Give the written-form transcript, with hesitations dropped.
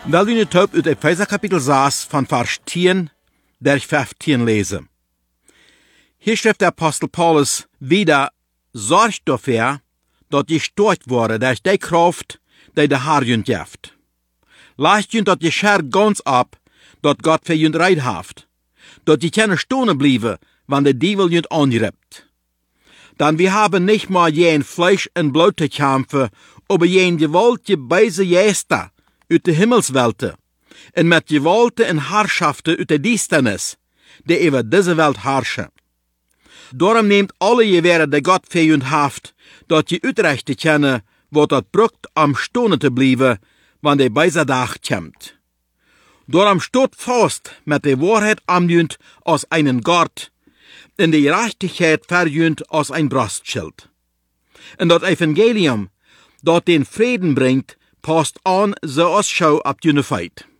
Wel we nu top uit Epheser kapitel 6 van vers 10 der 15 lesen. Hier schreibt der Apostel Paulus wieder, sorgt dafür, dass je stark worden, dass die Kraft, die der Herr jünt jeft. Lasst jünt, dass je schert ganz ab, dass Gott für jünt reit haft. Dass je keine Stunde blieben, wenn der Diebel jünt angreift. Denn wir haben nicht mal jen Fleisch und Blut zu kämpfen, aber jen gewaltige Beise Geister uit de Himmelswelte, en met gewalten en Herrschaften uit de Duisternis, die über diese Welt herrschen. Darum nehmt alle Gewehre, die Gott für jünt haft, dat je uitrechten kennen, wat dat brucht am Stonen te blijven, wann de Beiser Dag kommt. Darum steht fast mit der Wahrheit am jünt als einen Gott, in die Gerechtigkeit verjünt als ein Brustschild. Und das Evangelium, dat den Frieden bringt, passt an so als Schau ab jene Feit.